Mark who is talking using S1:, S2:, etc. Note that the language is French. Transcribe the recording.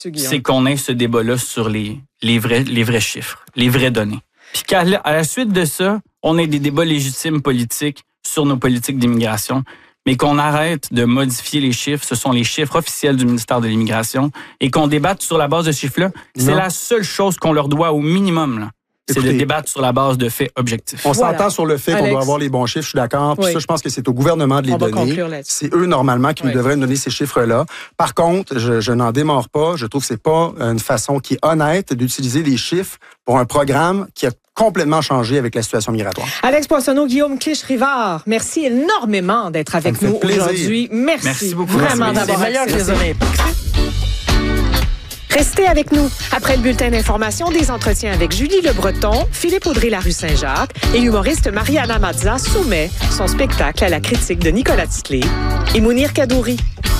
S1: c'est qu'on ait ce débat-là sur les vrais chiffres, les vraies données. Puis qu'à la suite de ça, on ait des débats légitimes politiques sur nos politiques d'immigration, mais qu'on arrête de modifier les chiffres. Ce sont les chiffres officiels du ministère de l'Immigration et qu'on débatte sur la base de chiffres-là. C'est la seule chose qu'on leur doit au minimum, là. C'est de débattre sur la base de faits objectifs.
S2: On s'entend sur le fait qu'on doit avoir les bons chiffres, je suis d'accord. Puis ça, je pense que c'est au gouvernement de les donner. C'est eux, normalement, qui nous devraient nous donner ces chiffres-là. Par contre, je n'en démords pas. Je trouve que c'est pas une façon qui est honnête d'utiliser des chiffres pour un programme qui a complètement changé avec la situation migratoire.
S3: Alex Poissonneau, Guillaume Clich-Rivard, merci énormément d'être avec nous aujourd'hui.
S1: Merci beaucoup.
S3: Vraiment d'avoir
S4: meilleur que les Olympiques.
S3: Restez avec nous. Après le bulletin d'information, des entretiens avec Julie Le Breton, Philippe Audry-Larue-Saint-Jacques et l'humoriste Mariana Mazza soumet son spectacle à la critique de Nicolas Titley et Mounir Kadouri.